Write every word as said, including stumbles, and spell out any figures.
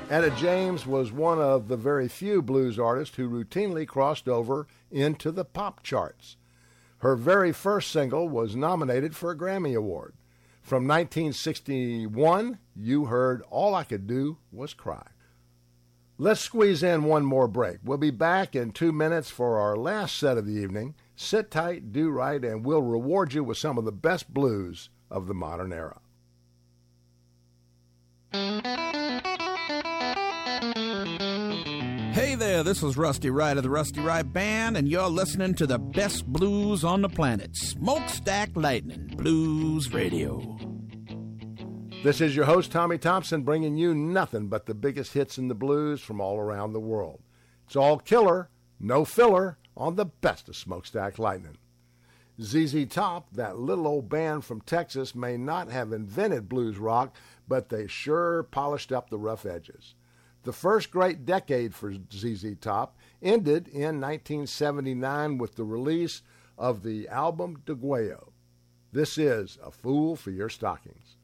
Etta James was one of the very few blues artists who routinely crossed over into the pop charts. Her very first single was nominated for a Grammy Award. From nineteen sixty-one, you heard All I Could Do Was Cry. Let's squeeze in one more break. We'll be back in two minutes for our last set of the evening. Sit tight, do right, and we'll reward you with some of the best blues of the modern era. Hey there, this is Rusty Wright of the Rusty Wright Band, and you're listening to the best blues on the planet, Smokestack Lightning Blues Radio. This is your host, Tommy Thompson, bringing you nothing but the biggest hits in the blues from all around the world. It's all killer, no filler, on the best of Smokestack Lightning. Z Z Top, that little old band from Texas, may not have invented blues rock, but they sure polished up the rough edges. The first great decade for Z Z Top ended in nineteen seventy-nine with the release of the album Deguello. This is A Fool for Your Stockings.